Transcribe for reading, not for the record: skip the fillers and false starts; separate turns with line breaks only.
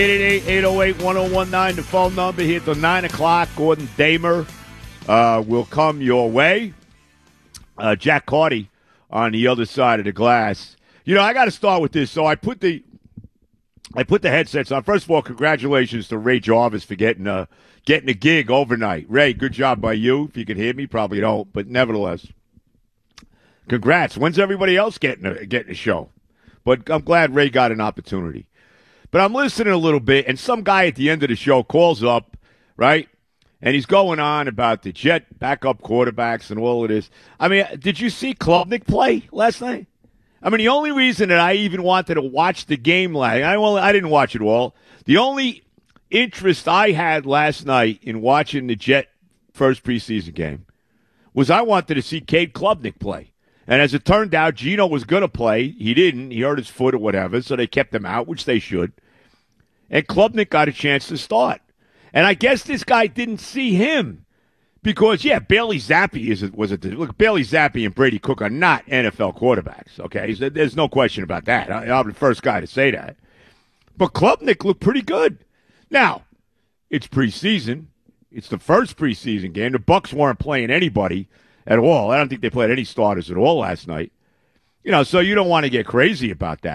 888-808-1019, the phone number here till 9 o'clock. Gordon Damer will come your way. Jack Carty on the other side of the glass. You know, I got to start with this. So I put the headsets on. First of all, congratulations to Ray Jarvis for getting a gig overnight. Ray, good job by you. If you can hear me, probably don't, but nevertheless, congrats. When's everybody else getting a show? But I'm glad Ray got an opportunity. But I'm listening a little bit, and some guy at the end of the show calls up, right? And he's going on about the Jet backup quarterbacks and all of this. I mean, did you see Klubnik play last night? I mean, the only reason that I even wanted to watch the game I didn't watch it all. The only interest I had last night in watching the Jet first preseason game was I wanted to see Cade Klubnik play. And as it turned out, Geno was going to play. He didn't. He hurt his foot or whatever, so they kept him out, which they should. And Klubnik got a chance to start. And I guess this guy didn't see him because, yeah, Bailey Zappi look, Bailey Zappi and Brady Cook are not NFL quarterbacks, okay? So there's no question about that. I'm the first guy to say that. But Klubnik looked pretty good. Now, it's preseason. It's the first preseason game. The Bucs weren't playing anybody at all. I don't think they played any starters at all last night. You know, so you don't want to get crazy about that.